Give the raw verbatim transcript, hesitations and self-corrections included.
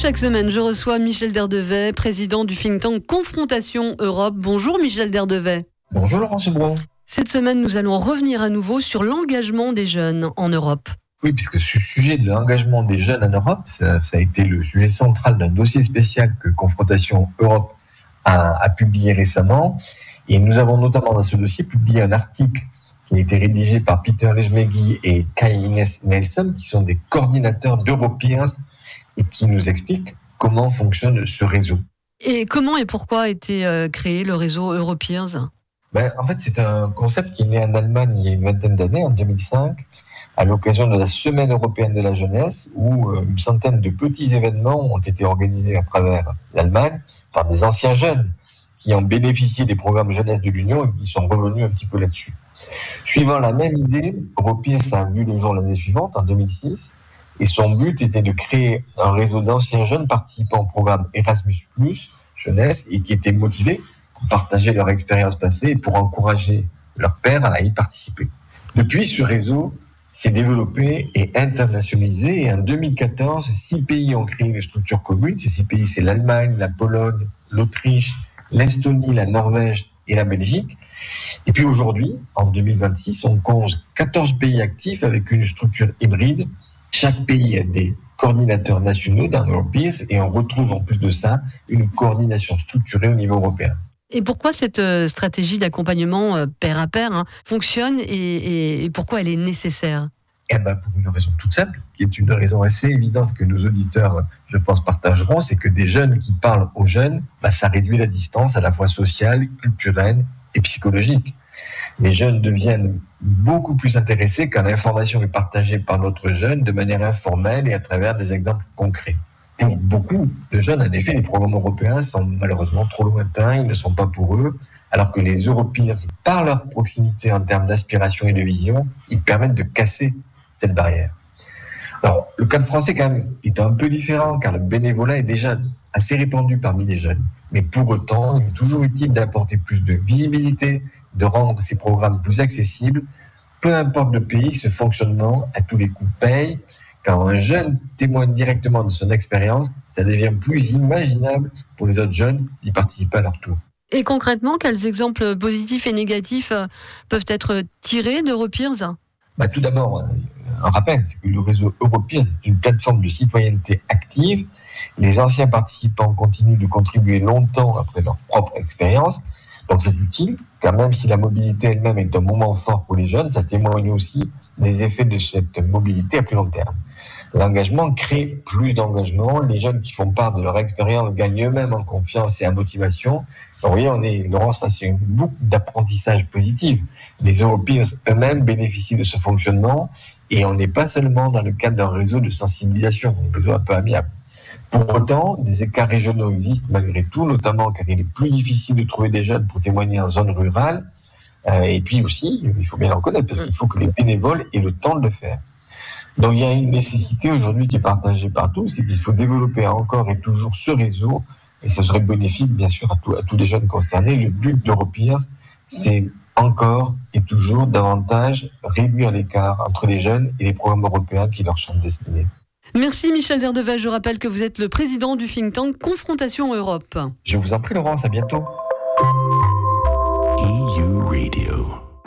chaque semaine, je reçois Michel Derdevet, président du think tank Confrontation Europe. Bonjour Michel Derdevet. Bonjour Laurence Brun. Cette semaine, nous allons revenir à nouveau sur l'engagement des jeunes en Europe. Oui, puisque ce sujet de l'engagement des jeunes en Europe, ça, ça a été le sujet central d'un dossier spécial que Confrontation Europe a, a publié récemment. Et nous avons notamment dans ce dossier publié un article qui a été rédigé par Peter Lejmegi et Kai-Ines Nelson, qui sont des coordinateurs d'Europeers et qui nous expliquent comment fonctionne ce réseau. Et comment et pourquoi a été euh, créé le réseau Europeers ? Ben, en fait, c'est un concept qui est né en Allemagne il y a une vingtaine d'années, en deux mille cinq, à l'occasion de la Semaine européenne de la jeunesse, où euh, une centaine de petits événements ont été organisés à travers l'Allemagne par des anciens jeunes qui ont bénéficié des programmes jeunesse de l'Union et qui sont revenus un petit peu là-dessus. Suivant la même idée, Europeers a vu le jour l'année suivante, en deux mille six, et son but était de créer un réseau d'anciens jeunes participant au programme Erasmus plus, jeunesse, et qui étaient motivés pour partager leur expérience passée et pour encourager leurs pairs à y participer. Depuis, ce réseau s'est développé et internationalisé, et en deux mille quatorze, six pays ont créé une structure commune. Ces six pays, c'est l'Allemagne, la Pologne, l'Autriche, l'Estonie, la Norvège et la Belgique. Et puis aujourd'hui, en deux mille vingt-six, on compte quatorze pays actifs avec une structure hybride. Chaque pays a des coordinateurs nationaux dans Europeers et on retrouve en plus de ça une coordination structurée au niveau européen. Et pourquoi cette euh, stratégie d'accompagnement euh, pair à pair hein, fonctionne et, et, et pourquoi elle est nécessaire ? Eh ben pour une raison toute simple, qui est une raison assez évidente que nos auditeurs, je pense, partageront, c'est que des jeunes qui parlent aux jeunes, bah, ça réduit la distance à la fois sociale, culturelle et psychologique. Les jeunes deviennent beaucoup plus intéressés quand l'information est partagée par notre jeune de manière informelle et à travers des exemples concrets. Pour beaucoup de jeunes, en effet, les programmes européens sont malheureusement trop lointains, ils ne sont pas pour eux, alors que les Europeers, par leur proximité en termes d'aspiration et de vision, ils permettent de casser cette barrière. Alors, le cadre français, quand même, est un peu différent, car le bénévolat est déjà assez répandu parmi les jeunes. Mais pour autant, il est toujours utile d'apporter plus de visibilité, de rendre ces programmes plus accessibles. Peu importe le pays, ce fonctionnement, à tous les coups, paye. Quand un jeune témoigne directement de son expérience, ça devient plus imaginable pour les autres jeunes d'y participer à leur tour. Et concrètement, quels exemples positifs et négatifs peuvent être tirés d'Europeers ? Bah, tout d'abord, un rappel, c'est que le réseau Europeers est une plateforme de citoyenneté active. Les anciens participants continuent de contribuer longtemps après leur propre expérience. Donc c'est utile, car même si la mobilité elle-même est un moment fort pour les jeunes, ça témoigne aussi des effets de cette mobilité à plus long terme. L'engagement crée plus d'engagement. Les jeunes qui font part de leur expérience gagnent eux-mêmes en confiance et en motivation. Donc, vous voyez, on est, Laurence, face à une boucle d'apprentissage positif. Les Europeers eux-mêmes bénéficient de ce fonctionnement et on n'est pas seulement dans le cadre d'un réseau de sensibilisation, un réseau un peu amiable. Pour autant, des écarts régionaux existent malgré tout, notamment car il est plus difficile de trouver des jeunes pour témoigner en zone rurale. Euh, et puis aussi, il faut bien le reconnaître, parce qu'il faut que les bénévoles aient le temps de le faire. Donc il y a une nécessité aujourd'hui qui est partagée par tous, c'est qu'il faut développer encore et toujours ce réseau, et ce serait bénéfique bien sûr à, tout, à tous les jeunes concernés. Le but d'Europeers, c'est encore et toujours davantage réduire l'écart entre les jeunes et les programmes européens qui leur sont destinés. Merci Michel Derdevet, je rappelle que vous êtes le président du think tank Confrontation Europe. Je vous en prie Laurence, à bientôt.